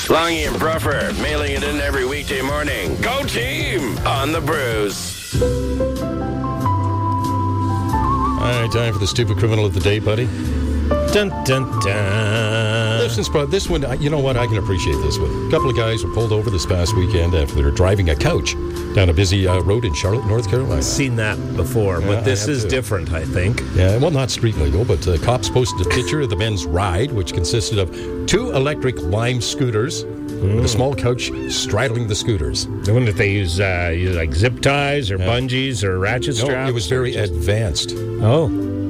Longy and Bruffer, mailing it in every weekday morning. Go team on the Brews. All right, time for the stupid criminal of the day, buddy. Dun, dun, dun. This one, you know what? I can appreciate this one. A couple of guys were pulled over this past weekend after they were driving a couch down a busy road in Charlotte, North Carolina. I've seen that before, but this is different, I think. Yeah, well, not street legal, but cops posted a picture of the men's ride, which consisted of 2 electric Lime scooters with a small couch straddling the scooters. I wonder if they use like zip ties or bungees or ratchet straps. No, it was very advanced. Oh.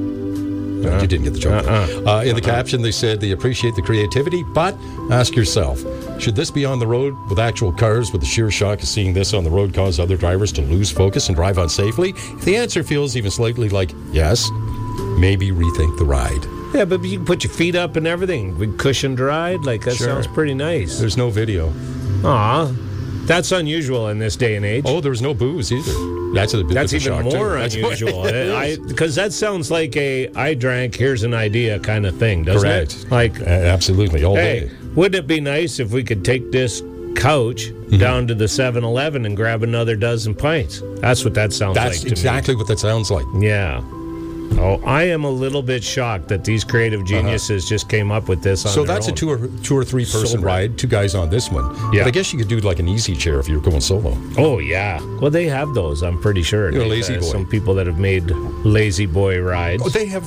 No, you didn't get the joke. In the caption, they said they appreciate the creativity, but ask yourself, should this be on the road with actual cars, with the sheer shock of seeing this on the road cause other drivers to lose focus and drive unsafely? If the answer feels even slightly like yes, maybe rethink the ride. Yeah, but you can put your feet up and everything. Big cushioned ride. Like, that sounds pretty nice. There's no video. Aw. That's unusual in this day and age. Oh, there's no booze either. That's even more unusual. Because that sounds like I drank, here's an idea kind of thing, doesn't it? Like, absolutely, all day. Wouldn't it be nice if we could take this couch down to the 7-Eleven and grab another dozen pints? That's what that sounds like to me. That's exactly what that sounds like. Yeah. Oh, I am a little bit shocked that these creative geniuses just came up with this on So their that's own. a two or three person ride, 2 guys on this one. Yeah. But I guess you could do like an easy chair if you were going solo. Oh, yeah. Well, they have those, I'm pretty sure. You're a lazy boy. Some people that have made lazy boy rides. Oh, they have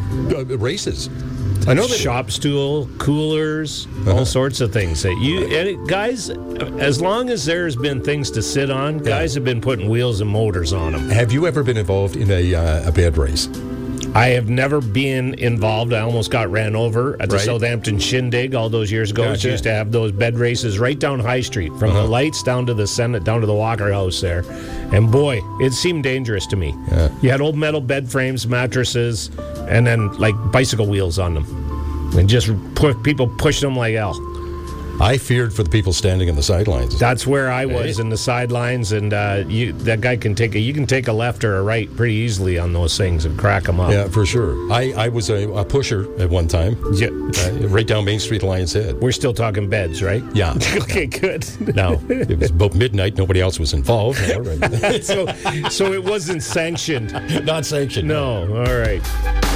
races. I know that shop stool, coolers, all sorts of things that guys, as long as there's been things to sit on, guys have been putting wheels and motors on them. Have you ever been involved in a bed race? I have never been involved. I almost got ran over at the Southampton Shindig all those years ago. Gotcha. We used to have those bed races right down High Street, from the lights down to the Senate, down to the Walker House there. And boy, it seemed dangerous to me. Yeah. You had old metal bed frames, mattresses, and then like bicycle wheels on them. And just people pushed them like hell. I feared for the people standing on the sidelines. That's where I was, in the sidelines, and that guy can take a left or a right pretty easily on those things and crack them up. Yeah, for sure. I was a pusher at one time. Yeah. Right down Main Street, Lion's Head. We're still talking beds, right? Yeah. Okay, good. Now, it was about midnight. Nobody else was involved. So it wasn't sanctioned. Not sanctioned. No. All right.